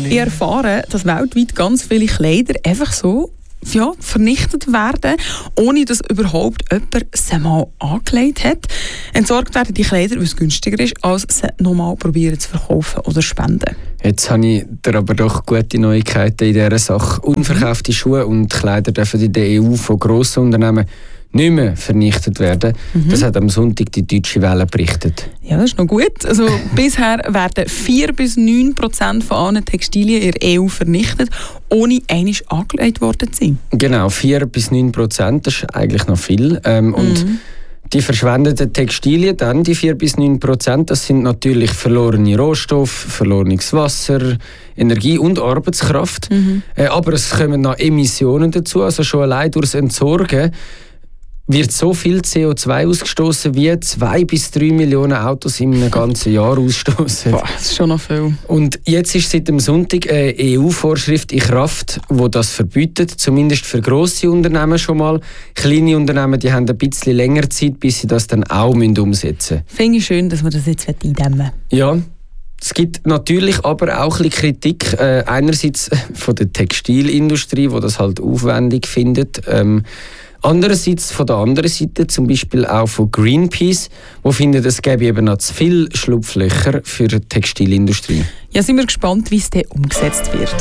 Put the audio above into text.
Ich erfahre, dass weltweit ganz viele Kleider einfach so vernichtet werden, ohne dass überhaupt jemand sie mal angelegt hat. Entsorgt werden die Kleider, weil es günstiger ist, als sie nochmal probieren zu verkaufen oder spenden. Jetzt habe ich dir aber doch gute Neuigkeiten in dieser Sache. Unverkaufte Schuhe und Kleider dürfen in der EU von grossen Unternehmen nicht mehr vernichtet werden. Das hat am Sonntag die Deutsche Welle berichtet. Ja, das ist noch gut. Also, bisher werden 4-9% von allen Textilien in der EU vernichtet, ohne einmal angelegt worden zu sein. Genau, 4-9%, das ist eigentlich noch viel. Und die verschwendeten Textilien, dann die 4-9%, das sind natürlich verlorene Rohstoffe, verlorenes Wasser, Energie und Arbeitskraft. Aber es kommen noch Emissionen dazu, also schon allein durchs Entsorgen wird so viel CO2 ausgestoßen wie 2 bis 3 Millionen Autos in einem ganzen Jahr ausstoßen. Das ist schon noch viel. Und jetzt ist seit dem Sonntag eine EU-Vorschrift in Kraft, die das verbietet, zumindest für grosse Unternehmen schon mal. Kleine Unternehmen die haben ein bisschen länger Zeit, bis sie das dann auch umsetzen müssen. Finde ich schön, dass wir das jetzt eindämmen wollen. Ja. Es gibt natürlich aber auch ein bisschen Kritik, einerseits von der Textilindustrie, die das halt aufwendig findet, andererseits von der anderen Seite, zum Beispiel auch von Greenpeace, die finden, es gäbe eben noch zu viele Schlupflöcher für die Textilindustrie. Ja, sind wir gespannt, wie es dann umgesetzt wird.